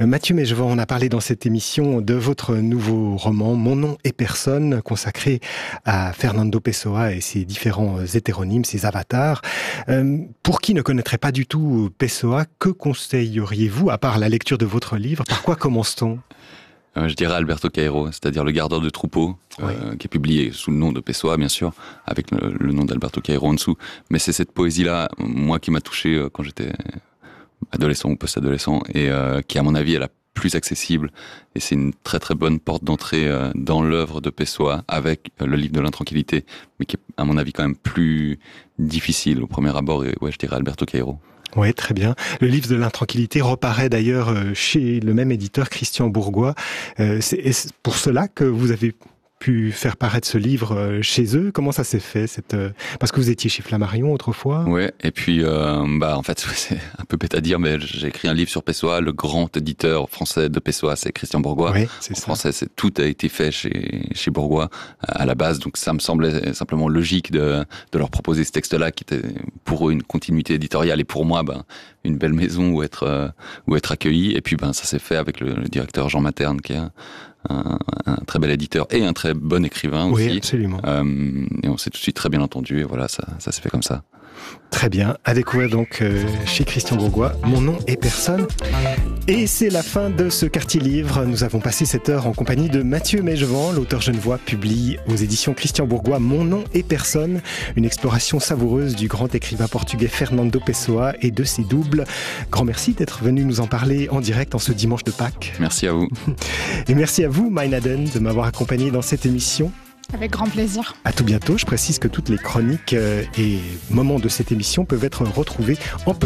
Mathieu Mégevant, on a parlé dans cette émission de votre nouveau roman, Mon nom et personne, consacré à Fernando Pessoa et ses différents hétéronymes, ses avatars. Pour qui ne connaîtrait pas du tout Pessoa, que conseilleriez-vous, à part la lecture de votre livre? Par quoi commence-t-on? Je dirais Alberto Cairo, c'est-à-dire Le gardeur de troupeaux, oui. Qui est publié sous le nom de Pessoa, bien sûr, avec le nom d'Alberto Cairo en dessous. Mais c'est cette poésie-là, moi, qui m'a touché quand j'étais adolescent ou post-adolescent, et qui, à mon avis, est la plus accessible. Et c'est une très très bonne porte d'entrée dans l'œuvre de Pessoa, avec le livre de l'intranquillité, mais qui est, à mon avis, quand même plus difficile au premier abord. Et ouais, je dirais Alberto Cairo. Oui, très bien. Le livre de l'intranquillité reparaît d'ailleurs chez le même éditeur, Christian Bourgois. C'est pour cela que vous avez pu faire paraître ce livre chez eux. Comment ça s'est fait parce que vous étiez chez Flammarion autrefois. Ouais, et puis en fait c'est un peu bête à dire, mais j'ai écrit un livre sur Pessoa. Le grand éditeur français de Pessoa, c'est Christian Bourgois. Oui, c'est ça. En français, tout a été fait chez Bourgois à la base, donc ça me semblait simplement logique de leur proposer ce texte-là, qui était pour eux une continuité éditoriale, et pour moi une belle maison où être accueilli. Et puis ça s'est fait avec le directeur Jean Materne, qui est un très bel éditeur et un très bon écrivain aussi. Oui, absolument. Et on s'est tout de suite très bien entendu, et voilà, ça s'est fait comme ça. Très bien. À découvrir donc chez Christian Bourgois, Mon nom et personne. Et c'est la fin de ce quartier livre. Nous avons passé cette heure en compagnie de Mathieu Mégevant. L'auteur genevois publie aux éditions Christian Bourgois Mon nom et personne, une exploration savoureuse du grand écrivain portugais Fernando Pessoa et de ses doubles. Grand merci d'être venu nous en parler en direct en ce dimanche de Pâques. Merci à vous. Et merci à vous, Maïnaden, de m'avoir accompagné dans cette émission. Avec grand plaisir. À tout bientôt. Je précise que toutes les chroniques et moments de cette émission peuvent être retrouvés en podcast.